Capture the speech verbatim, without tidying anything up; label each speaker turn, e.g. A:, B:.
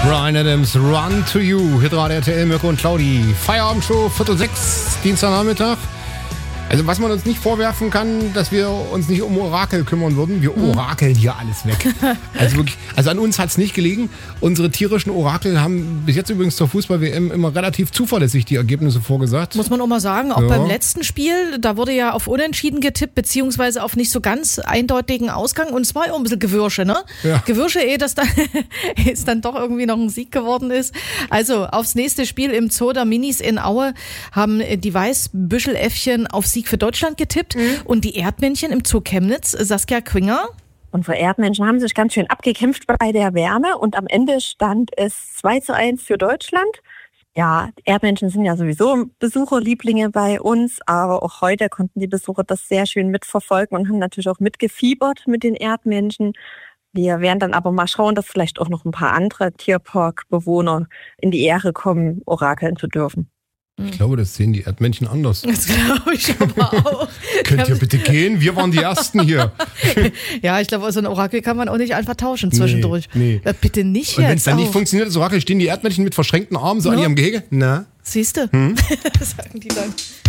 A: Bryan Adams, Run to You, Hitradio R T L, Mirko und Claudi. Feierabendshow, Viertel sechs, Dienstagnachmittag. Also was man uns nicht vorwerfen kann, dass wir uns nicht um Orakel kümmern würden. Wir orakeln hier alles weg. Also wirklich, also an uns hat es nicht gelegen. Unsere tierischen Orakel haben bis jetzt übrigens zur Fußball-W M immer relativ zuverlässig die Ergebnisse vorgesagt.
B: Muss man auch mal sagen, auch
A: Ja.
B: beim letzten Spiel, da wurde ja auf Unentschieden getippt, beziehungsweise auf nicht so ganz eindeutigen Ausgang. Und es war ja auch ein bisschen Gewürsche, ne?
A: Ja.
B: Gewürsche, ehe das dann, es dann doch irgendwie noch ein Sieg geworden ist. Also aufs nächste Spiel im Zoo der Minis in Aue haben die Weißbüscheläffchen auf Sieg für Deutschland getippt mhm. und die Erdmännchen im Zoo Chemnitz, Saskia Quinger.
C: Unsere Erdmännchen haben sich ganz schön abgekämpft bei der Wärme und am Ende stand es zwei zu eins für Deutschland. Ja, Erdmännchen sind ja sowieso Besucherlieblinge bei uns, aber auch heute konnten die Besucher das sehr schön mitverfolgen und haben natürlich auch mitgefiebert mit den Erdmännchen. Wir werden dann aber mal schauen, dass vielleicht auch noch ein paar andere Tierparkbewohner in die Ehre kommen, orakeln zu dürfen.
A: Ich glaube, das sehen die Erdmännchen anders.
B: Das glaube ich aber auch.
A: Könnt ihr bitte gehen? Wir waren die Ersten hier.
B: Ja, ich glaube, so ein Orakel kann man auch nicht einfach tauschen zwischendurch.
A: Nee, nee.
B: Ja, bitte nicht
A: Und wenn es
B: jetzt
A: dann
B: auch.
A: nicht funktioniert, das Orakel, stehen die Erdmännchen mit verschränkten Armen so
B: Ja.
A: an ihrem Gehege? Na?
B: Siehst du?
A: Hm?
B: Sagen die dann.